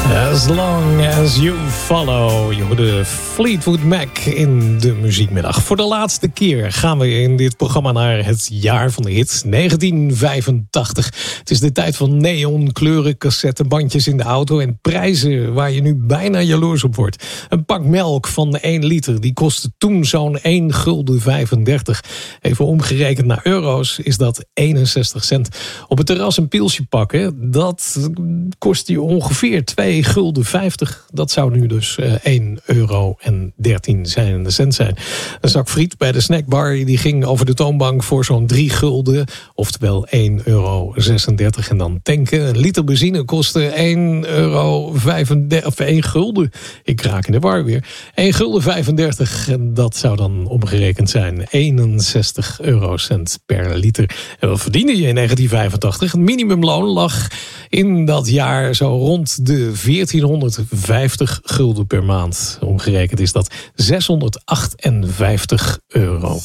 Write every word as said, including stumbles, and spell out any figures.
As long as you follow. Je hoorde Fleetwood Mac in de muziekmiddag. Voor de laatste keer gaan we in dit programma naar het jaar van de hit negentien vijfentachtig. Het is de tijd van neon, kleuren, cassettebandjes in de auto en prijzen waar je nu bijna jaloers op wordt. Een pak melk van één liter, die kostte toen zo'n één gulden vijfendertig. Even omgerekend naar euro's is dat eenenzestig cent. Op het terras een pilsje pakken, dat kost je ongeveer twee gulden vijftig. Dat zou nu dus uh, één euro en dertien cent zijn. Een zak friet bij de snackbar die ging over de toonbank voor zo'n drie gulden. Oftewel één euro zesendertig. En dan tanken. Een liter benzine kostte één euro vijfendertig. Of één gulden. Ik raak in de war weer. één gulden vijfendertig. En dat zou dan omgerekend zijn eenenzestig eurocent per liter. En wat verdiende je in negentien vijfentachtig? Het minimumloon lag in dat jaar zo rond de veertienhonderdvijftig gulden per maand. Omgerekend is dat zeshonderdachtenvijftig euro.